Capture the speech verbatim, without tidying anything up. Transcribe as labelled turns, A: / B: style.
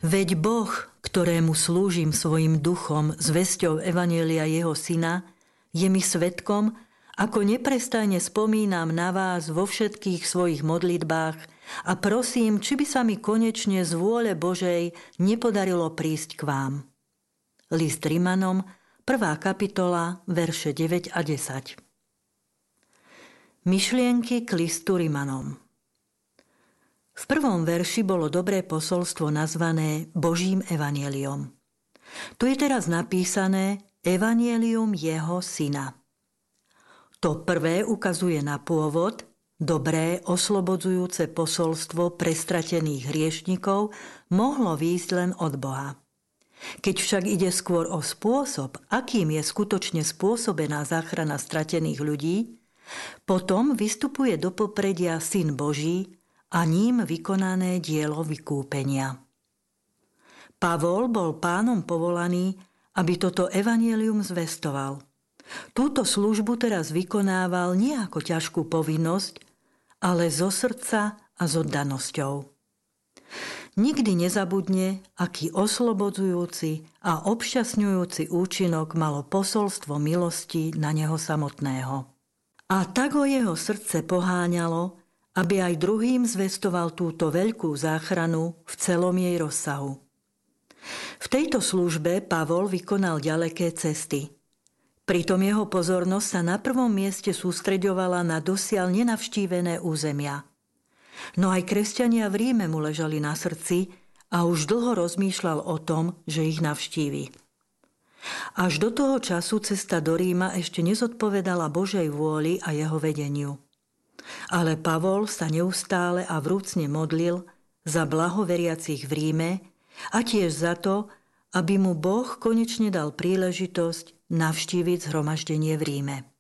A: Veď Boh, ktorému slúžim svojim duchom zvesťou evanjelia jeho syna, je mi svedkom, ako neprestajne spomínam na vás vo všetkých svojich modlitbách a prosím, či by sa mi konečne z vôle Božej nepodarilo prísť k vám. List Rimanom, prvá kapitola, verše deväť a desať. Myšlienky k listu Rimanom. V prvom verši bolo dobré posolstvo nazvané Božím evanjeliom. Tu je teraz napísané evanjelium jeho syna. To prvé ukazuje na pôvod, dobré, oslobodzujúce posolstvo pre stratených hriešnikov mohlo výjsť len od Boha. Keď však ide skôr o spôsob, akým je skutočne spôsobená záchrana stratených ľudí, potom vystupuje do popredia Syn Boží a ním vykonané dielo vykúpenia. Pavol bol Pánom povolaný, aby toto evanjelium zvestoval. Túto službu teraz vykonával nie ako ťažkú povinnosť, ale zo srdca a s oddanosťou. Nikdy nezabudne, aký oslobodzujúci a obšťastňujúci účinok malo posolstvo milosti na neho samotného. A tak ho jeho srdce poháňalo, aby aj druhým zvestoval túto veľkú záchranu v celom jej rozsahu. V tejto službe Pavol vykonal ďaleké cesty. Pritom jeho pozornosť sa na prvom mieste sústreďovala na dosiaľ nenavštívené územia. No aj kresťania v Ríme mu ležali na srdci a už dlho rozmýšľal o tom, že ich navštívi. Až do toho času cesta do Ríma ešte nezodpovedala Božej vôli a jeho vedeniu. Ale Pavol sa neustále a vrúcne modlil za blaho veriacich v Ríme a tiež za to, aby mu Boh konečne dal príležitosť navštíviť zhromaždenie v Ríme.